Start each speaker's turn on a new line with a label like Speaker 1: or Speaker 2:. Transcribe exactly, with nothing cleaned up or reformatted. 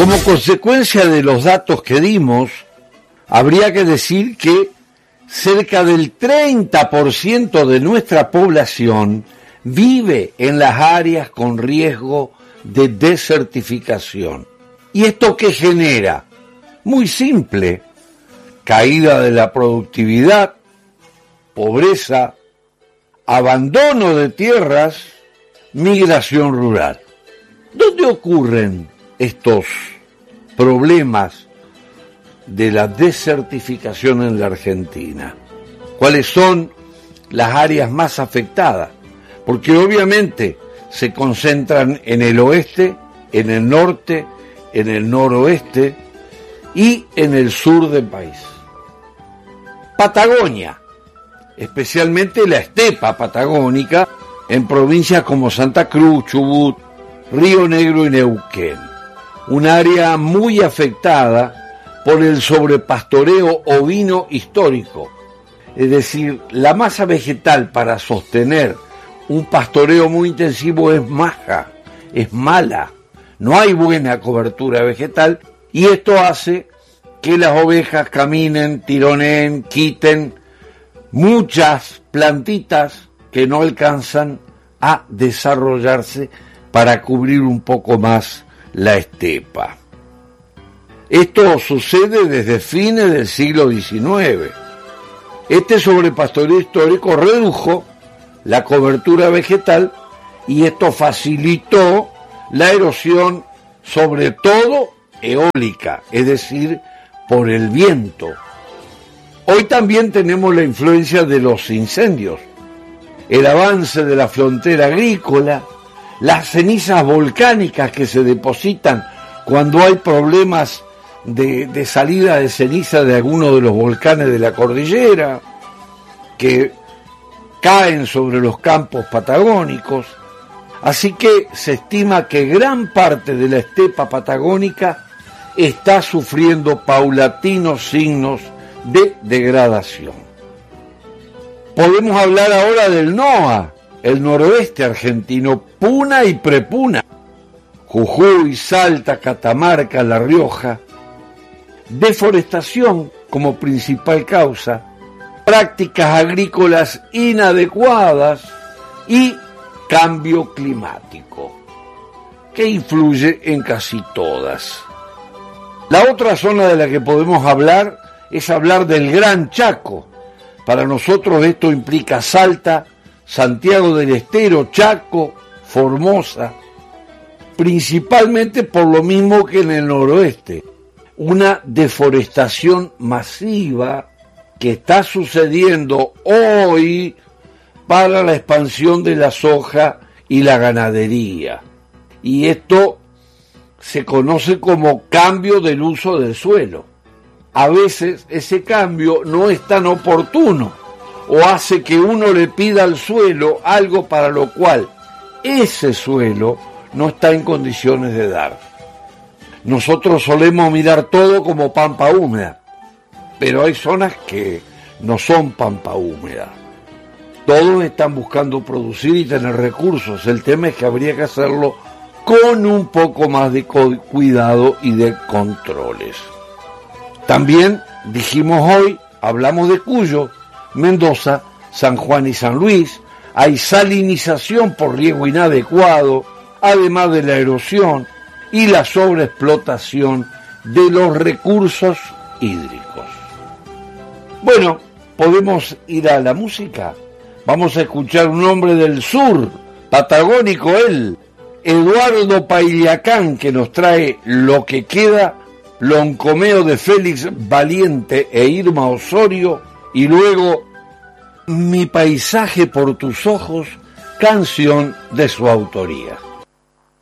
Speaker 1: Como consecuencia de los datos que dimos, habría que decir que cerca del treinta por ciento de nuestra población vive en las áreas con riesgo de desertificación. ¿Y esto qué genera? Muy simple: caída de la productividad, pobreza, abandono de tierras, migración rural. ¿Dónde ocurren estos problemas de la desertificación en la Argentina? ¿Cuáles son las áreas más afectadas? Porque obviamente se concentran en el oeste, en el norte, en el noroeste y en el sur del país. Patagonia, especialmente la estepa patagónica, en provincias como Santa Cruz, Chubut, Río Negro y Neuquén. Un área muy afectada por el sobrepastoreo ovino histórico. Es decir, la masa vegetal para sostener un pastoreo muy intensivo es maja, es mala. No hay buena cobertura vegetal y esto hace que las ovejas caminen, tironeen, quiten muchas plantitas que no alcanzan a desarrollarse para cubrir un poco más la estepa. Esto sucede desde fines del siglo diecinueve. Este sobrepastoreo histórico redujo la cobertura vegetal y esto facilitó la erosión, sobre todo eólica, es decir, por el viento. Hoy también tenemos la influencia de los incendios, el avance de la frontera agrícola, las cenizas volcánicas que se depositan cuando hay problemas de, de salida de ceniza de alguno de los volcanes de la cordillera, que caen sobre los campos patagónicos. Así que se estima que gran parte de la estepa patagónica está sufriendo paulatinos signos de degradación. Podemos hablar ahora del NOA, el noroeste argentino, Puna y Prepuna, Jujuy, Salta, Catamarca, La Rioja. Deforestación como principal causa, prácticas agrícolas inadecuadas y cambio climático, que influye en casi todas. La otra zona de la que podemos hablar es hablar del Gran Chaco. Para nosotros esto implica Salta, Santiago del Estero, Chaco, Formosa, principalmente por lo mismo que en el noroeste. Una deforestación masiva que está sucediendo hoy para la expansión de la soja y la ganadería. Y esto se conoce como cambio del uso del suelo. A veces ese cambio no es tan oportuno o hace que uno le pida al suelo algo para lo cual ese suelo no está en condiciones de dar. Nosotros solemos mirar todo como pampa húmeda, pero hay zonas que no son pampa húmeda. Todos están buscando producir y tener recursos. El tema es que habría que hacerlo con un poco más de cuidado y de controles. También dijimos hoy, hablamos de Cuyo, Mendoza, San Juan y San Luis. Hay salinización por riego inadecuado, además de la erosión y la sobreexplotación de los recursos hídricos. Bueno, podemos ir a la música. Vamos a escuchar un hombre del sur, patagónico él, Eduardo Pailiacán, que nos trae Lo que queda, Loncomeo de Félix Valiente e Irma Osorio, y luego Mi paisaje por tus ojos, canción de su autoría.